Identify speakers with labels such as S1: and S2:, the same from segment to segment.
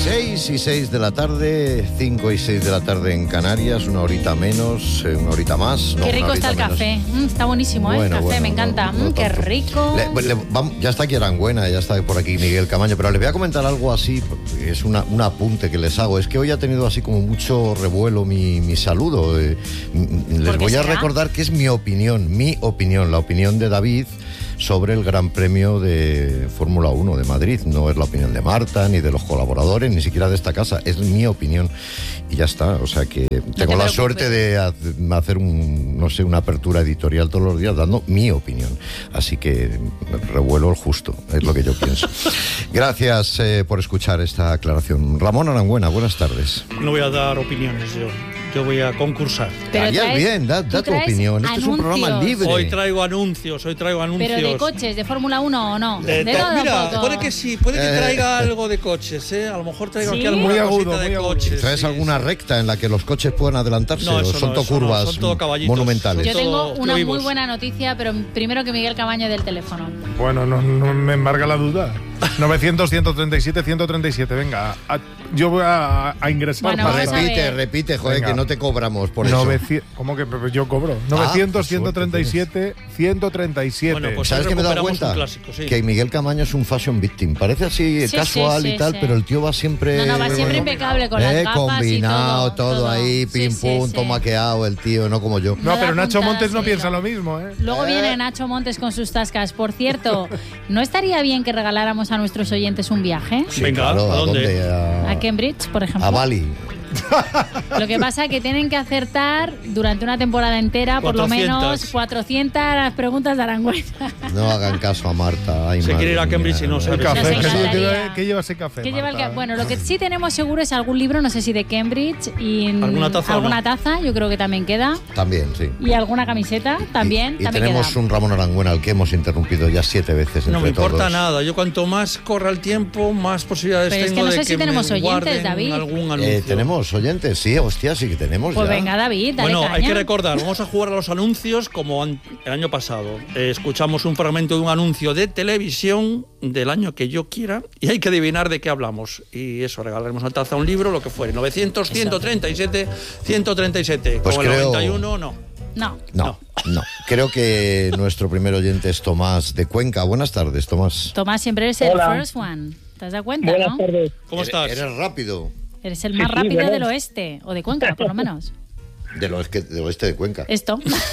S1: 6 y 6 de la tarde, 5 y 6 de la tarde en Canarias, una horita menos, una horita más.
S2: Qué rico está el café, está buenísimo, el café, me encanta, qué rico.
S1: Ya está aquí Arangüena, ya está por aquí Miguel Camaño, pero les voy a comentar algo así, es un apunte que les hago, es que hoy ha tenido así como mucho revuelo mi saludo. Les voy a recordar que es mi opinión, la opinión de David sobre el Gran Premio de Fórmula 1 de Madrid. No es la opinión de Marta, ni de los colaboradores, ni siquiera de esta casa. Es mi opinión. Y ya está. O sea que tengo la suerte de hacer una apertura editorial todos los días dando mi opinión. Así que revuelo el justo. Es lo que yo pienso. Gracias por escuchar esta aclaración. Ramón Arangüena, buenas tardes.
S3: No voy a dar opiniones yo voy a concursar.
S1: Estaría bien, da tu opinión. Este es un programa libre.
S3: Hoy traigo anuncios.
S2: ¿Pero de coches, de Fórmula 1 o no?
S3: Mira, puede que sí, puede que traiga algo de coches, A lo mejor traigo aquí alguna cosita de coches.
S1: ¿Traes alguna recta en la que los coches puedan adelantarse?
S3: No,
S1: son todo curvas,
S3: son todo caballitos,
S1: monumentales.
S2: Yo tengo una muy buena noticia, pero primero que Miguel Camaño del teléfono.
S4: Bueno, no me embarga la duda. 900-137-137, venga. Yo voy a ingresar.
S2: Bueno,
S1: repite, joder, venga, que no te cobramos por
S4: 900, eso. ¿Cómo que yo cobro? 900-137-137.
S3: Bueno, pues
S1: ¿sabes qué me he dado cuenta?
S3: Clásico, sí.
S1: Que Miguel Camaño es un fashion victim. Parece así casual y tal, pero el tío va siempre...
S2: No, va siempre impecable con las gafas
S1: combinado,
S2: y
S1: todo ahí, pim pum, todo maqueado el tío, no como yo.
S4: No, pero Nacho Montes no piensa lo mismo,
S2: Luego viene Nacho Montes con sus tascas. Por cierto, ¿no estaría bien que regaláramos a nuestros oyentes un viaje?
S1: Sí,
S3: venga,
S1: claro,
S3: ¿a dónde?
S2: A Cambridge, por ejemplo.
S1: A Bali.
S2: Lo que pasa es que tienen que acertar durante una temporada entera 400. Por lo menos 400 las preguntas de Arangüena.
S1: No hagan caso a Marta.
S3: Se quiere ir a Cambridge y no sabe.
S4: ¿Qué lleva ese café?
S2: Bueno, lo que sí tenemos seguro es algún libro, no sé si de Cambridge, y
S3: alguna taza,
S2: yo creo que también queda.
S1: También, sí.
S2: Y alguna camiseta también.
S1: Y tenemos
S2: queda.
S1: Un Ramón Arangüena al que hemos interrumpido ya 7 veces.
S3: No me importa
S1: todos.
S3: nada. Yo cuanto más corra el tiempo, más posibilidades
S2: pero
S3: tengo
S2: es que no sé
S3: de
S2: si
S3: que
S2: tenemos
S3: me
S2: oyentes, David.
S3: Algún anuncio.
S1: Tenemos oyentes, sí, hostia, sí que tenemos.
S2: Pues
S1: ya.
S2: venga, David, dale
S3: Bueno,
S2: caña.
S3: hay que recordar, vamos a jugar a los anuncios como el año pasado. Escuchamos un fragmento de un anuncio de televisión del año que yo quiera y hay que adivinar de qué hablamos. Y eso, regalaremos una taza, un libro, lo que fuere. 900, 137, 137.
S1: Pues
S3: como
S1: creo...
S3: el 91, no.
S1: No. Creo que nuestro primer oyente es Tomás de Cuenca. Buenas tardes, Tomás.
S2: Tomás siempre es el first one. ¿Te has dado cuenta,
S5: Buenas tardes.
S3: ¿Cómo estás?
S1: Eres rápido.
S2: Eres el más rápido del oeste, o de Cuenca, por lo menos.
S1: Del oeste de Cuenca.
S2: Esto.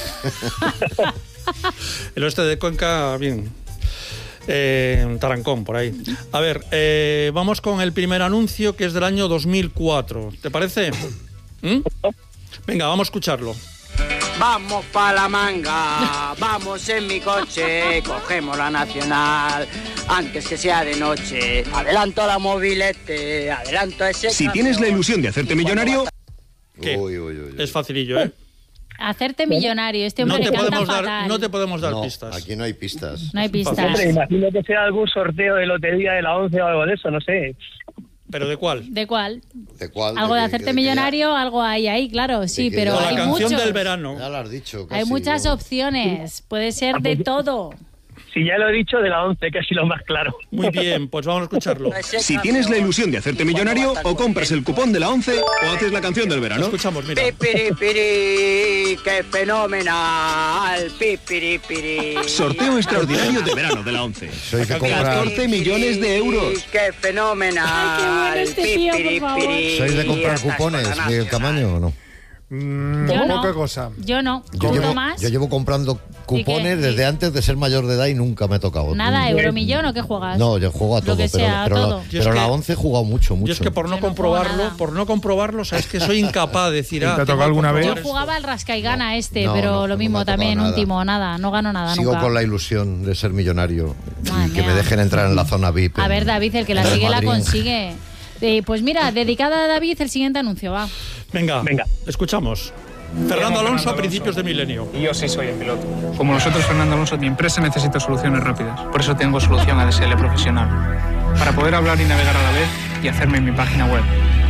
S3: El oeste de Cuenca, bien. Tarancón, por ahí. A ver, vamos con el primer anuncio, que es del año 2004. ¿Te parece? Venga, vamos a escucharlo.
S6: Vamos pa' la manga, vamos en mi coche, cogemos la nacional, antes que sea de noche, adelanto a la mobilete, adelanto a ese...
S7: Si tienes la ilusión de hacerte millonario...
S3: ¿Qué?
S1: Uy.
S3: Es facilillo,
S2: Hacerte millonario, este hombre
S3: no te
S2: fatal.
S3: podemos dar pistas.
S1: Aquí no hay pistas.
S2: No hay pistas.
S5: Hombre, imagino que sea algún sorteo de lotería de la 11 o algo de eso, no sé.
S3: ¿Pero de cuál?
S2: ¿De cuál?
S1: ¿De cuál?
S2: Algo de hacerte millonario, algo hay ahí, claro, sí, pero
S3: Con la
S2: hay
S3: canción
S2: muchos.
S3: del verano.
S1: Ya lo has dicho. Casi,
S2: Hay muchas
S1: ¿no?
S2: opciones, puede ser de todo.
S5: Si ya lo he dicho, de la 11, casi lo más claro.
S3: Muy bien, pues vamos a escucharlo.
S7: Si tienes la ilusión de hacerte millonario, o compras el cupón de la 11 o haces la canción del verano.
S3: Escuchamos, mira.
S6: Pipiripiri, qué fenomenal, pipiripiri.
S7: Sorteo extraordinario de verano de la 11.
S1: Sois de comprar,
S7: 14 millones de euros.
S6: Qué fenomenal,
S2: Ay, qué bueno este tío, por favor.
S6: pipiripiri.
S1: ¿Sois de comprar
S6: Esta es
S1: cupones,
S6: para
S1: Miguel
S6: nacional.
S1: Camaño, o no?
S4: Poca cosa.
S2: Yo no.
S1: Yo
S2: ¿Tú, Tomás?
S1: llevo comprando cupones
S2: ¿Y qué?
S1: desde antes de ser mayor de edad y nunca me ha tocado.
S2: Nada, Euromillón o qué juegas.
S1: No, yo juego a todo,
S2: Lo que sea,
S1: pero
S2: todo.
S1: pero la 11 he jugado mucho.
S3: Yo es que por no
S2: Yo no juego nada.
S3: comprobarlo, sabes que soy incapaz de decir.
S4: ¿Te ha
S3: tengo
S4: tocado alguna
S3: que
S4: vez?
S2: Yo
S3: comprobar
S2: jugaba al rasca y gana
S1: No,
S2: pero
S1: no
S2: lo
S1: me
S2: mismo
S1: ha tocado
S2: también,
S1: nada.
S2: último, nada, no gano nada
S1: Sigo
S2: nunca.
S1: con la ilusión de ser millonario
S2: Madre
S1: y que
S2: mía.
S1: me dejen entrar en la zona VIP.
S2: A ver, David, el que la
S1: en el
S2: sigue la
S1: Madrid.
S2: consigue. Pues mira, dedicada a David, el siguiente anuncio, va.
S3: Venga,
S5: Venga.
S3: Escuchamos. Fernando Alonso a principios de milenio.
S8: Y yo sí soy el piloto. Como nosotros, Fernando Alonso, mi empresa necesita soluciones rápidas. Por eso tengo solución ADSL Profesional. Para poder hablar y navegar a la vez y hacerme mi página web.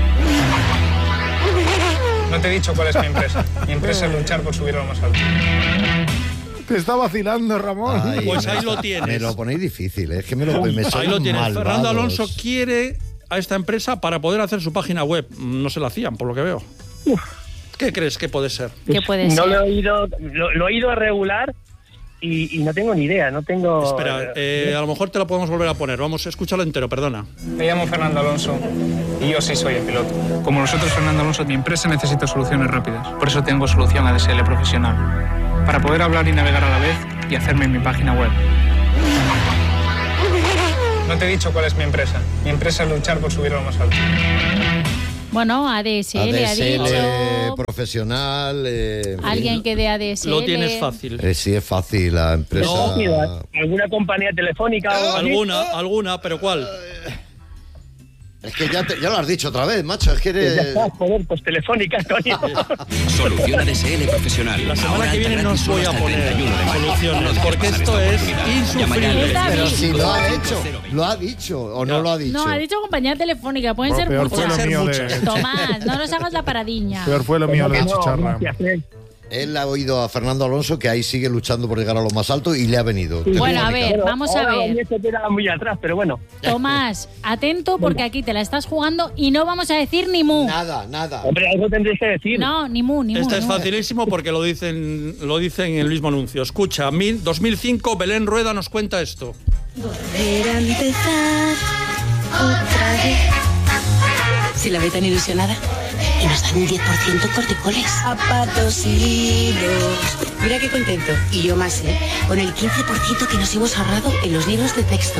S8: No te he dicho cuál es mi empresa. Mi empresa es luchar por subir a lo más alto.
S4: Te está vacilando, Ramón.
S3: Pues ahí lo tienes.
S1: Me lo ponéis difícil, es que me
S3: Ahí
S1: soy
S3: lo
S1: un
S3: tienes.
S1: malvado.
S3: Fernando Alonso quiere a esta empresa para poder hacer su página web. No se la hacían, por lo que veo. ¿Qué crees que puede ser?
S2: ¿Qué puede ser?
S5: No lo he oído regular y no tengo ni idea, no tengo...
S3: Espera, a lo mejor te lo podemos volver a poner. Vamos a escucharlo entero, perdona.
S8: Me llamo Fernando Alonso y yo sí soy el piloto. Como nosotros, Fernando Alonso, mi empresa necesita soluciones rápidas. Por eso tengo solución ADSL profesional. Para poder hablar y navegar a la vez y hacerme mi página web. No te he dicho cuál es mi empresa. Mi empresa es luchar por subir a lo más alto.
S2: Bueno, ADSL ha dicho.
S1: Profesional.
S2: Alguien que de ADSL.
S3: Lo tienes fácil.
S1: Sí, es fácil, la empresa.
S5: No. ¿Alguna compañía telefónica o algo así?
S3: Alguna, pero ¿cuál?
S1: Es que ya lo has dicho otra vez, macho. Es que eres...
S5: Ya está, joder, pues telefónica, coño.
S9: Solución ADSL profesional.
S3: La semana que viene no os voy a poner soluciones, porque esto es insufrible.
S1: Pero si lo ha hecho, lo ha dicho o no lo ha dicho.
S2: No, ha dicho compañía telefónica, pueden ser
S4: peor
S2: muchas.
S4: fue lo mío
S2: Tomás, no nos hagas la paradiña.
S4: Peor fue lo mío de la chicharra.
S1: Él ha oído a Fernando Alonso que ahí sigue luchando por llegar a lo más alto y le ha venido.
S2: Bueno, a ver, vamos a ver.
S5: Esto queda muy atrás, pero bueno.
S2: Tomás, atento porque aquí te la estás jugando y no vamos a decir ni mu.
S1: Nada.
S5: Hombre, algo tendréis que decir.
S2: No, ni mu.
S3: Este es facilísimo porque lo dicen en el mismo anuncio. Escucha, 2005, Belén Rueda nos cuenta esto.
S10: Volver a empezar otra vez. Si la ve tan ilusionada. Y nos dan un 10% corticoles. Zapatos y libros. Mira qué contento. Y yo más, con el 15% que nos hemos ahorrado en los libros de texto.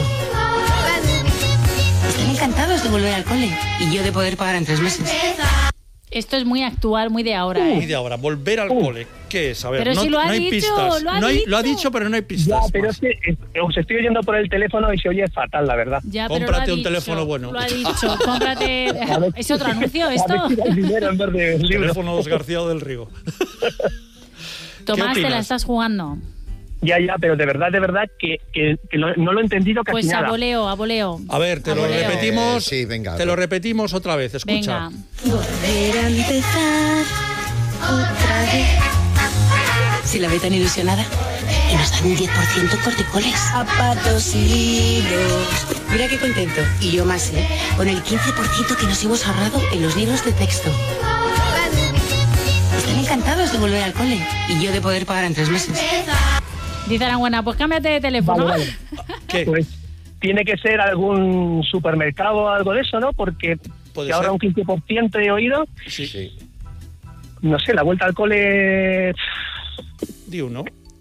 S10: Están encantados de volver al cole. Y yo de poder pagar en 3 meses.
S2: Esto es muy actual, muy de ahora.
S3: Muy de ahora. Volver al cole. ¿Qué es? A ver,
S2: pero
S3: no,
S2: si lo ha
S3: no hay
S2: dicho,
S3: pistas. Lo ha dicho, pero no hay pistas.
S5: Ya, pero es que os estoy oyendo por el teléfono y se oye fatal, la verdad.
S2: Ya,
S3: cómprate un teléfono bueno.
S2: Lo ha dicho, cómprate... ¿Es otro anuncio esto?
S3: Teléfonos García del Río.
S2: Tomás, te la estás jugando.
S5: Ya, pero de verdad que no lo he entendido casi
S2: pues
S5: nada.
S2: Pues a voleo.
S3: A ver, te lo repetimos.
S1: Sí, venga.
S3: Te lo repetimos otra vez, escucha.
S2: Venga.
S10: Volver a empezar otra vez. Si la ve tan ilusionada. Y nos dan un 10% corticoles. Zapatos y libros. Mira qué contento. Y yo más, con el 15% que nos hemos ahorrado en los libros de texto. Están encantados de volver al cole. Y yo de poder pagar en 3 meses.
S2: Dice Aranguena, pues cámbiate de teléfono.
S5: Vale.
S3: ¿Qué?
S5: Pues tiene que ser algún supermercado o algo de eso, ¿no? Porque ahora un 15% he oído.
S3: Sí.
S5: No sé, la vuelta al cole...
S3: Di uno.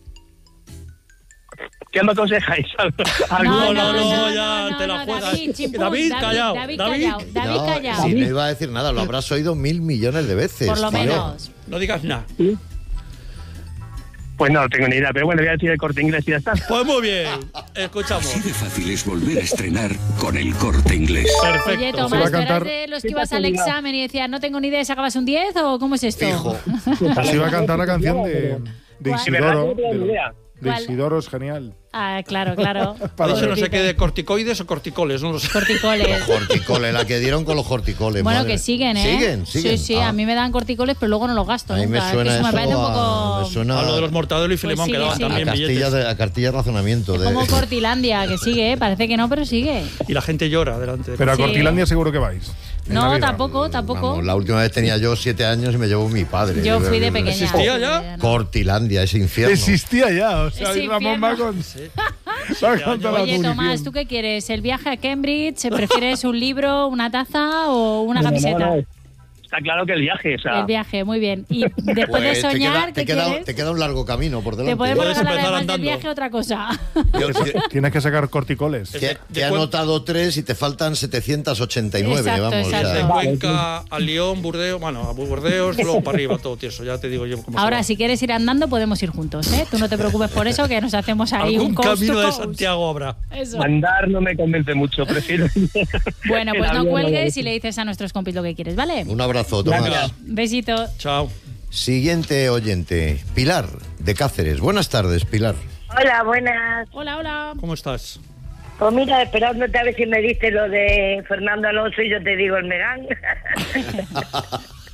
S5: ¿Qué me aconsejáis?
S3: No, ya te la juegas. David, callado.
S2: David, callado.
S1: Sí, no iba a decir nada, lo habrás oído 1.000 millones de veces.
S2: Por lo menos.
S3: No digas nada.
S5: ¿Sí? Pues no tengo ni idea, pero bueno, voy a decir el Corte Inglés y ya está.
S3: Pues muy bien, escuchamos.
S9: Así de fácil es volver a estrenar con el Corte Inglés.
S3: Perfecto.
S2: Oye, Tomás, ¿tú eras de los que ibas al examen y decías, no tengo ni idea, sacabas un 10 o cómo es esto?
S1: Fijo.
S4: Así va a cantar la canción de Isidoro. De
S2: ¿Cuál?
S4: Isidoro es genial.
S2: Ah, claro.
S3: Ha dicho no sé qué de corticoides o corticoles, no lo sé.
S2: Corticoles.
S1: Corticoles, la que dieron con los corticoles.
S2: Bueno,
S1: madre.
S2: que siguen, ¿eh?
S1: ¿Siguen?
S2: Sí, a mí me dan corticoles, pero luego no los gasto.
S1: A mí me
S2: nunca.
S1: suena
S2: eso me
S1: eso
S2: parece un poco...
S1: me suena
S3: A lo de los Mortadelo y Filemón, que daban también billetes.
S1: A cartilla de razonamiento.
S2: Como Cortilandia, que sigue, parece que no, pero sigue.
S3: Y la gente llora delante.
S4: Pero a Cortilandia seguro que vais.
S2: No, tampoco.
S1: Vamos, la última vez tenía yo 7 años y me llevó mi padre.
S2: Yo fui de pequeña.
S3: ¿Existía ya?
S1: Cortilandia, ese infierno.
S4: Existía ya, o sea,
S2: Ese
S4: Ramón va con...
S2: Oye, Tomás, ¿tú qué quieres? ¿El viaje a Cambridge? ¿Prefieres un libro, una taza o una camiseta?
S5: No. Está claro que el viaje, o sea...
S2: El viaje, muy bien. Y después de soñar,
S1: te queda un largo camino por delante.
S2: Te podemos
S3: Puedes
S2: regalar
S3: empezar
S2: además
S3: andando.
S2: del viaje otra cosa.
S4: Tienes que sacar corticoles.
S1: Te he anotado 3 y te faltan 789.
S2: Exacto,
S1: vamos,
S2: exacto.
S3: De Cuenca a Lyon, Burdeos, bueno, a Burdeos, luego para arriba, todo tieso, ya te digo yo cómo
S2: Ahora,
S3: se va.
S2: si quieres ir andando, podemos ir juntos, ¿eh? Tú no te preocupes por eso, que nos hacemos ahí
S3: Algún
S2: un coast
S3: camino
S2: to
S3: de
S2: coast.
S3: Santiago habrá.
S2: Eso.
S5: Andar no me convence mucho, prefiero...
S2: Bueno, pues no
S5: el avión,
S2: cuelgues y le dices a nuestros compis lo que quieres, ¿vale?
S1: Un abrazo, Tomás.
S3: Venga.
S2: Besito.
S3: Chao.
S1: Siguiente oyente, Pilar, de Cáceres. Buenas tardes, Pilar.
S11: Hola, buenas.
S2: Hola.
S3: ¿Cómo estás?
S11: Pues mira, esperándote a ver si me diste lo de Fernando Alonso y yo te digo el Megán.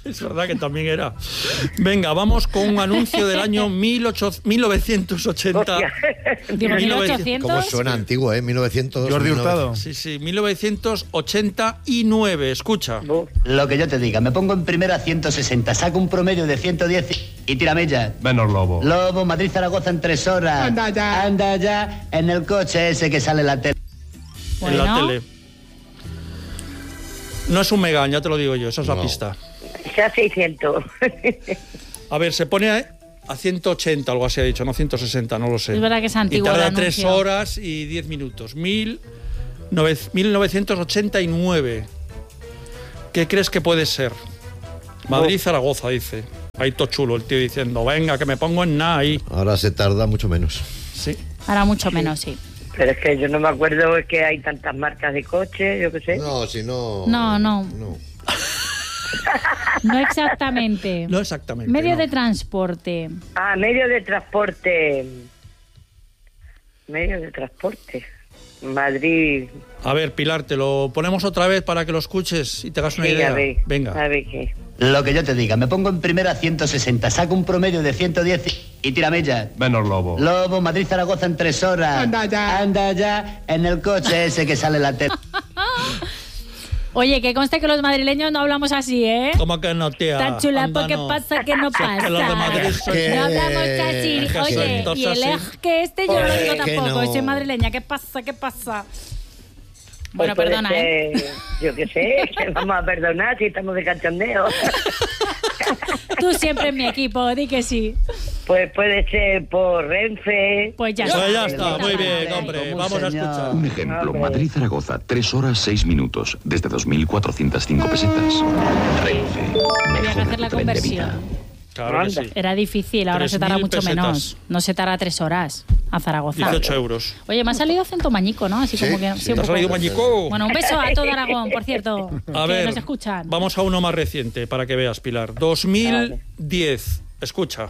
S3: Es verdad que también era. Venga, vamos con un anuncio del año 1980.
S2: Digo, 1800.
S1: ¿Cómo suena antiguo, 1900?
S4: Jordi Hurtado.
S3: Sí, 1989. Escucha.
S6: Lo que yo te diga, me pongo en primera 160, saco un promedio de 110 y tiramella.
S12: Menos Lobo.
S6: Lobo, Madrid-Zaragoza en 3 horas. Anda ya, en el coche ese que sale en la tele.
S2: Bueno.
S3: En la tele. No es un Megán, ya te lo digo yo, esa es la pista.
S11: Ya 600.
S3: A ver, se pone a 180, algo así ha dicho, no 160, no lo sé.
S2: Es verdad que es antiguo.
S3: Y tarda
S2: el
S3: 3
S2: anuncio.
S3: horas y 10 minutos. 1989. ¿Qué crees que puede ser? Madrid-Zaragoza, dice. Ahí todo chulo el tío diciendo, venga, que me pongo en nada ahí.
S1: Ahora se tarda mucho menos.
S3: Sí.
S2: Ahora mucho menos, sí.
S11: Pero es que yo no me acuerdo, es que hay tantas marcas de coche, yo qué sé.
S1: No, si no...
S2: No. No exactamente.
S3: No exactamente.
S2: Medio
S3: no.
S2: de transporte.
S11: Ah, medio de transporte. Medio de transporte. Madrid.
S3: A ver, Pilar, te lo ponemos otra vez para que lo escuches y te hagas una
S11: Sí,
S3: idea.
S11: a ver,
S3: Venga.
S11: A ver qué.
S6: Lo que yo te diga, me pongo en primera 160, saco un promedio de 110 y tiramella.
S12: Menos Lobo.
S6: Lobo, Madrid-Zaragoza en 3 horas. Anda ya, en el coche ese que sale en la tele.
S2: Oye, que conste que los madrileños no hablamos así, ¿eh?
S3: ¿Cómo que no, tía?
S2: Tan chula,
S3: Anda,
S2: porque
S3: no.
S2: pasa que no pasa.
S3: Que los de Madrid son-
S2: No hablamos así.
S3: Es que
S2: Oye,
S3: son
S2: y el
S3: así.
S2: ej que yo no lo digo
S1: que
S2: tampoco.
S1: no.
S2: Soy madrileña. ¿Qué pasa? ¿Qué pasa? Bueno,
S11: Pues puede
S2: perdona, ¿eh?
S11: ser, yo qué sé, que vamos a perdonar si estamos de cachondeo.
S2: Tú siempre en mi equipo, di que sí.
S11: Pues puede ser por Renfe.
S2: Pues ya
S3: Pues
S2: está.
S3: ya está, muy bien, hombre. Vamos a escuchar.
S9: Un ejemplo, Madrid-Zaragoza, 3 horas 6 minutos, desde 2.405 pesetas. Renfe,
S2: Había que
S9: mejora
S2: hacer la
S9: tu tren de
S2: conversión.
S9: vida.
S3: Claro que sí.
S2: Era difícil, ahora se tarda
S3: 3.000
S2: mucho
S3: pesetas.
S2: menos. No se tarda 3 horas a Zaragoza.
S3: 18 euros.
S2: Oye, me ha salido acento mañico, ¿no? Así
S1: Sí,
S2: como que...
S1: sí.
S2: sí, un
S3: ¿Te ha
S2: poco.
S3: salido mañico?
S2: Bueno, un beso a todo Aragón, por cierto.
S3: A
S2: que
S3: ver,
S2: nos escuchan.
S3: vamos a uno más reciente para que veas, Pilar. 2010. Escucha.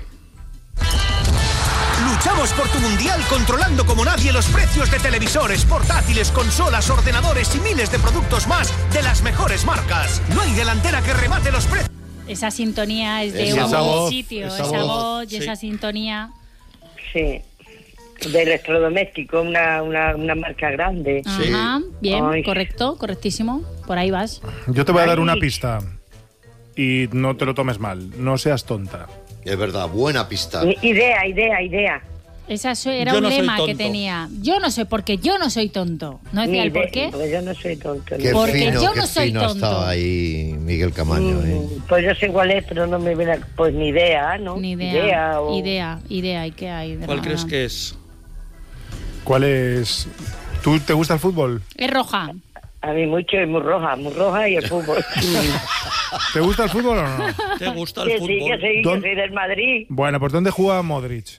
S13: Luchamos por tu mundial controlando como nadie los precios de televisores, portátiles, consolas, ordenadores y miles de productos más de las mejores marcas. No hay delantera que remate los precios.
S2: Esa sintonía es de
S1: Esa
S2: un
S1: voz,
S2: sitio,
S1: esa
S2: esa
S1: voz,
S2: voz y
S3: sí.
S2: esa sintonía.
S11: Sí. De electrodoméstico, una marca grande.
S2: Ajá, bien,
S11: Ay.
S2: correcto, correctísimo. Por ahí vas.
S4: Yo te voy a dar
S11: Ay.
S4: una pista. Y no te lo tomes mal. No seas tonta.
S1: Es verdad, buena pista.
S11: Idea.
S2: Esa era
S3: Yo
S2: un
S3: no soy
S2: lema que
S3: tonto.
S2: tenía. Yo no sé, porque yo no soy tonto. ¿No decía el por qué?
S11: Pues yo no soy tonto.
S1: Qué
S11: ¿no?
S2: Porque
S1: fino,
S2: yo
S1: qué
S2: no soy
S1: fino
S2: tonto.
S1: estaba ahí Miguel Camaño.
S11: Pues yo sé cuál es, pero no me viene. Pues ni idea, ¿no?
S2: Ni idea.
S11: o-
S2: Idea. ¿Y qué hay? de
S3: ¿Cuál
S2: nada?
S3: crees que es?
S4: ¿Cuál es? ¿Tú te gusta el fútbol?
S2: Es roja.
S11: A mí mucho y muy roja y el fútbol.
S4: ¿Te gusta el fútbol o no?
S3: ¿Te gusta
S11: Que
S3: el
S11: sí,
S3: fútbol?
S11: que sí,
S4: ¿Dónde?
S11: que soy del Madrid.
S4: Bueno, ¿por dónde juega Modric?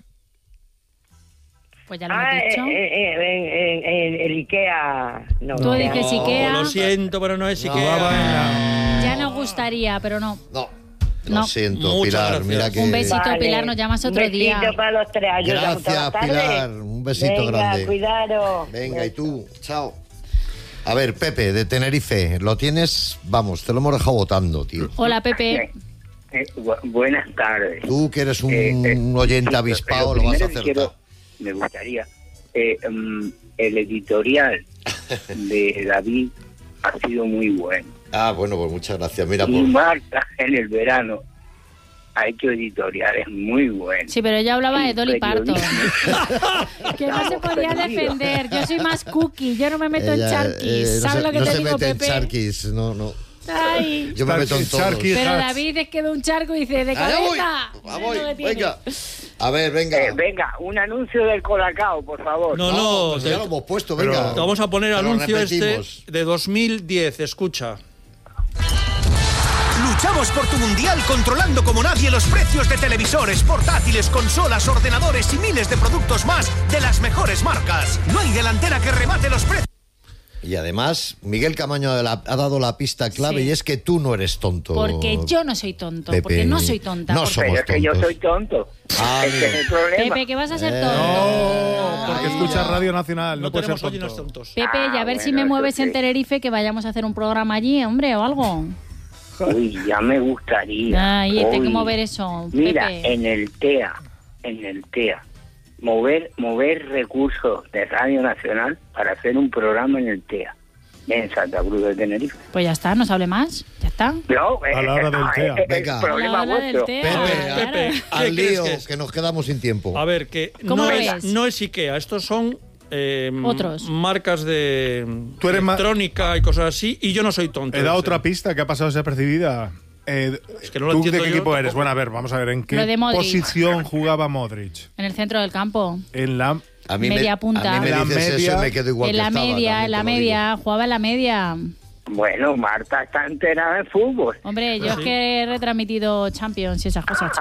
S2: Pues ya lo hemos dicho.
S11: En el Ikea. No,
S2: Tú dices Ikea.
S3: Lo siento, pero no es Ikea.
S2: Ya nos gustaría, pero no.
S1: No. Lo
S2: No.
S1: siento,
S3: Muchas
S1: Pilar.
S3: gracias.
S1: Mira que...
S2: Un besito,
S11: Vale.
S2: Pilar, nos llamas otro
S11: Un besito
S2: día.
S11: para los tres. Ayudamos todas
S1: Gracias,
S11: las tardes.
S1: Pilar. Un besito
S11: Venga,
S1: grande.
S11: cuidaros.
S1: Venga, y tú, chao. A ver, Pepe, de Tenerife, lo tienes, vamos, te lo hemos dejado votando, tío.
S2: Hola, Pepe.
S14: Buenas tardes.
S1: Tú que eres un oyente avispado, lo vas a acertar.
S14: Me gustaría, el editorial de David ha sido muy bueno.
S1: Ah, bueno, pues muchas gracias. Mira,
S14: Y
S1: pues,
S14: Marta en el verano ha hecho editoriales muy buenos.
S2: Sí, pero ella hablaba de Dolly Parton.
S14: Periodismo.
S2: Que no se podía
S14: perdidos.
S2: defender. Yo soy más cookie. Yo no me meto en
S1: ella,
S2: charquis. ¿Sabes lo que
S1: no
S2: te
S1: se
S2: digo,
S1: mete en
S2: Pepe?
S1: charquis, no.
S2: Ay.
S1: Yo me meto en todos.
S2: Pero David es que ve un charco y dice, de
S1: Allá voy.
S2: cabeza.
S1: Voy,
S2: Es lo que tiene.
S1: venga. A ver, venga.
S14: Venga, un anuncio del Colacao, por favor.
S3: No,
S1: pues ya lo hemos puesto, venga.
S3: Te vamos a poner
S1: Te lo
S3: anuncio
S1: repetimos.
S3: de 2010, escucha.
S13: Luchamos por tu mundial controlando como nadie los precios de televisores, portátiles, consolas, ordenadores y miles de productos más de las mejores marcas. No hay delantera que remate los precios.
S1: Y además, Miguel Camaño ha dado la pista clave
S2: Sí.
S1: y es que tú no eres tonto.
S2: Porque yo no soy tonto.
S1: Pepe,
S2: Porque no soy tonta.
S1: no
S2: Porque-
S1: somos
S14: Pero es que yo
S1: tontos.
S14: soy tonto.
S1: Ah,
S14: Ese es el problema.
S2: Pepe, que vas a ser tonto.
S4: No, porque escuchas Radio Nacional, no, puedes ser
S3: tenemos
S4: tonto.
S3: tontos.
S2: Pepe, y a ver si me
S14: bueno,
S2: mueves
S14: eso
S2: en
S14: sí.
S2: Tenerife que vayamos a hacer un programa allí, hombre, o algo.
S14: Uy, ya me gustaría.
S2: Ay, hay que mover eso,
S14: Mira,
S2: Pepe.
S14: en el TEA, mover recursos de Radio Nacional para hacer un programa en el TEA, en Santa Cruz de Tenerife.
S2: Pues ya está, no se hable más, ya está.
S14: No,
S4: a la hora del TEA.
S1: Venga.
S14: Problema vuestro.
S1: Pepe, al lío, que nos quedamos sin tiempo.
S3: A ver, que
S2: ¿Cómo
S3: no es IKEA, estos son
S2: otros
S3: marcas de electrónica y cosas así, y yo no soy tonto.
S4: He dado otra pista que ha pasado desapercibida.
S3: Es que no lo
S4: ¿Tú
S3: entiendo
S4: de qué
S3: yo
S4: equipo eres?
S3: tampoco.
S4: Bueno, a ver, vamos a ver, ¿en qué
S2: Lo de Modric.
S4: posición jugaba Modric?
S2: En el centro del campo.
S4: En la...
S1: A mí
S2: media punta.
S1: A mí me
S4: La
S1: dices
S4: media.
S1: eso y me quedo igual
S2: En
S1: que
S2: la
S1: estaba,
S2: media,
S1: también
S2: en la
S1: te lo
S2: media, jugaba en la media.
S14: Bueno, Marta está enterada de fútbol.
S2: Hombre, yo es que he retransmitido Champions y esas cosas,